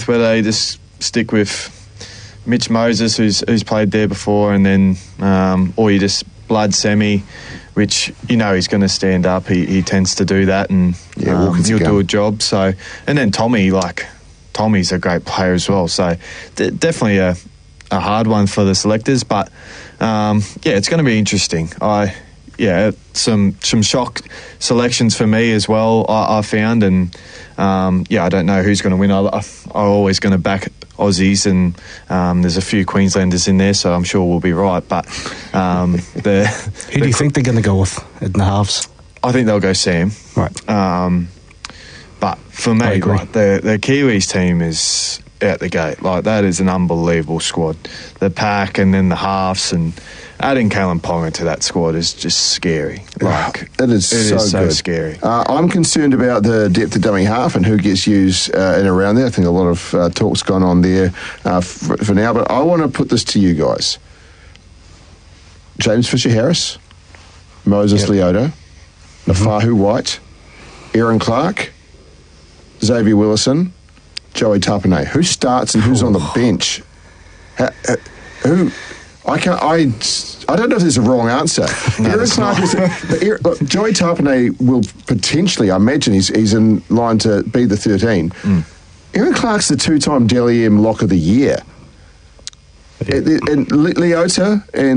whether they just stick with Mitch Moses, who's played there before, and then or you just blood Semi, which he's going to stand up. He tends to do that, and he'll do a job. So, and then Tommy's a great player as well. So definitely a hard one for the selectors, but it's going to be interesting. Some shock selections for me as well. I found, and I don't know who's going to win. I'm always going to back Aussies, and there's a few Queenslanders in there, so I'm sure we'll be right. But who do you think they're going to go with in the halves? I think they'll go Sam. Right. But for me, the Kiwis team is out the gate. That is an unbelievable squad. The pack and then the halves, and adding Kalen Ponga to that squad is just scary. It is so good. Scary. I'm concerned about the depth of dummy half and who gets used in and around there. I think a lot of talk's gone on there for now. But I want to put this to you guys. James Fisher-Harris, Moses Leota, Nafahu White, Aaron Clark, Xavier Willison, Joey Tapine. Who starts and who's on the bench? Who? I don't know if there's a wrong answer. Aaron Clark Joey Tapine will potentially, I imagine, he's in line to be the 13. Aaron Clark's the 2-time Dally M Lock of the Year. And Leota and